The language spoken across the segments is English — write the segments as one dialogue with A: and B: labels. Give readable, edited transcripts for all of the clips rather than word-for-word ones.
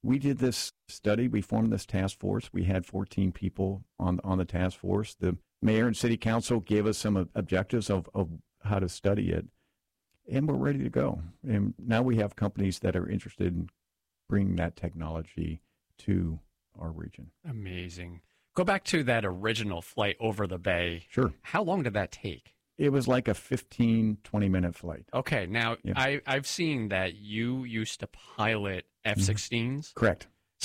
A: We did this study. We formed this task force. We had 14 people on the task force. The mayor and city council gave us some objectives of how to study it, and we're ready to go. And now we have companies that are interested in bringing that technology to our region.
B: Amazing. Go back to that original flight over the bay.
A: Sure.
B: How long did that take?
A: It was like a 15, 20-minute flight.
B: Okay. Now, yeah. I've seen that you used to pilot F-16s.
A: Correct.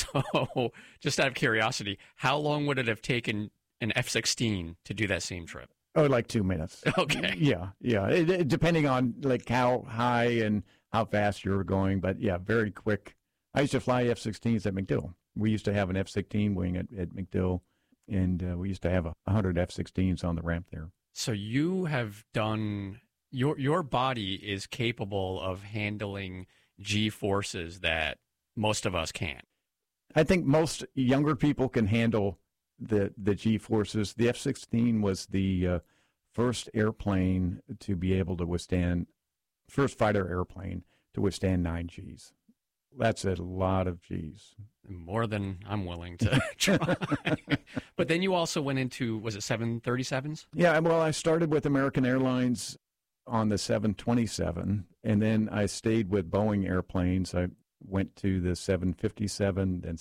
B: So just out of curiosity, how long would it have taken an F-16 to do that same trip?
A: Oh, like 2 minutes.
B: Okay.
A: Yeah. Depending on like how high and how fast you were going. But yeah, very quick. I used to fly F-16s at MacDill. We used to have an F-16 wing at MacDill, and we used to have 100 F-16s on the ramp there.
B: So you have done, your body is capable of handling G-forces that most of us can't.
A: I think most younger people can handle the G-forces. The F-16 was the first airplane to be able to withstand, first fighter airplane to withstand 9 Gs. That's a lot of Gs.
B: More than I'm willing to try. But then you also went into, was it 737s?
A: Yeah, well, I started with American Airlines on the 727, and then I stayed with Boeing airplanes. I went to the 757, then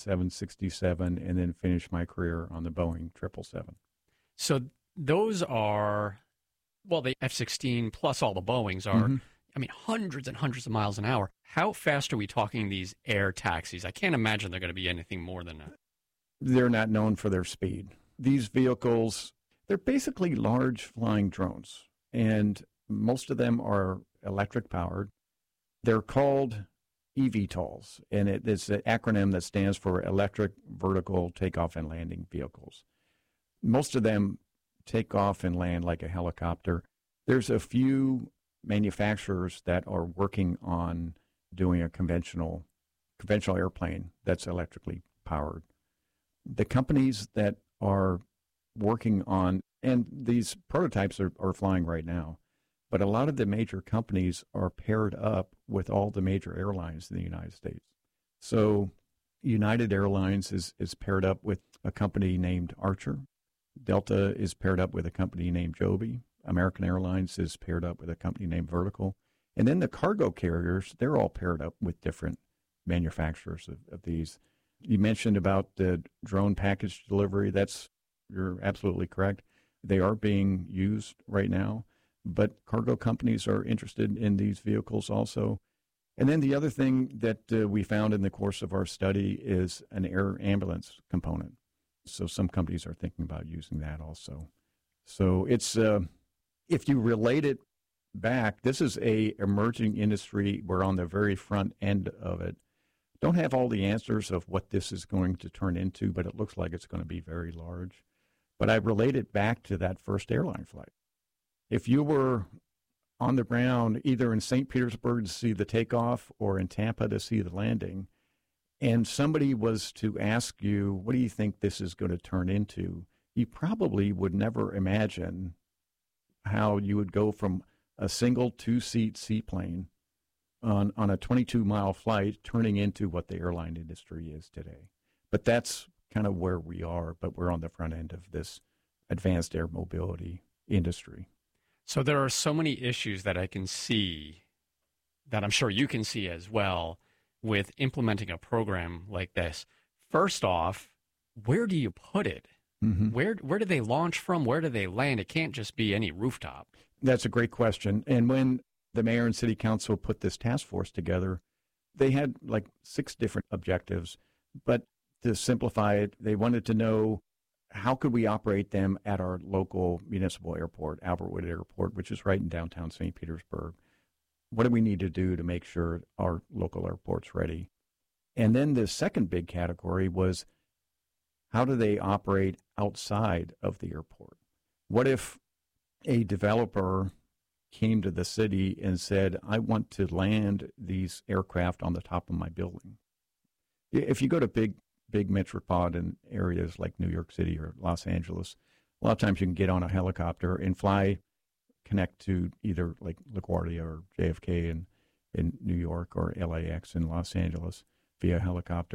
A: 767, and then finished my career on the Boeing 777.
B: So those are, well, the F-16 plus all the Boeings are, I mean, hundreds and hundreds of miles an hour. How fast are we talking these air taxis? I can't imagine they're going to be anything more than that.
A: They're not known for their speed. These vehicles, they're basically large flying drones, and most of them are electric powered. They're called eVTOLs, and it's an acronym that stands for Electric Vertical Takeoff and Landing Vehicles. Most of them take off and land like a helicopter. There's a few manufacturers that are working on doing a conventional airplane that's electrically powered. The companies that are working on, and these prototypes are flying right now, but a lot of the major companies are paired up with all the major airlines in the United States. So United Airlines is paired up with a company named Archer. Delta is paired up with a company named Joby. American Airlines is paired up with a company named Vertical. And then the cargo carriers, they're all paired up with different manufacturers of these. You mentioned about the drone package delivery. You're absolutely correct. They are being used right now, but cargo companies are interested in these vehicles also. And then the other thing that we found in the course of our study is an air ambulance component. So some companies are thinking about using that also. So it's if you relate it back, this is a emerging industry. We're on the very front end of it. Don't have all the answers of what this is going to turn into, but it looks like it's going to be very large. But I relate it back to that first airline flight. If you were on the ground, either in St. Petersburg to see the takeoff or in Tampa to see the landing, and somebody was to ask you, what do you think this is going to turn into? You probably would never imagine how you would go from a single 2-seat seaplane on a 22-mile flight turning into what the airline industry is today. But that's kind of where we are, but we're on the front end of this advanced air mobility industry.
B: So there are so many issues that I can see, that I'm sure you can see as well, with implementing a program like this. First off, where do you put it? Mm-hmm. Where do they launch from? Where do they land? It can't just be any rooftop.
A: That's a great question. And when the mayor and city council put this task force together, they had like 6 different objectives. But to simplify it, they wanted to know, how could we operate them at our local municipal airport, Albert Wood Airport, which is right in downtown St. Petersburg? What do we need to do to make sure our local airport's ready? And then the second big category was, how do they operate outside of the airport? What if a developer came to the city and said, I want to land these aircraft on the top of my building? If you go to big metropolitan areas like New York City or Los Angeles, a lot of times you can get on a helicopter and connect to either like LaGuardia or JFK in New York or LAX in Los Angeles via helicopter.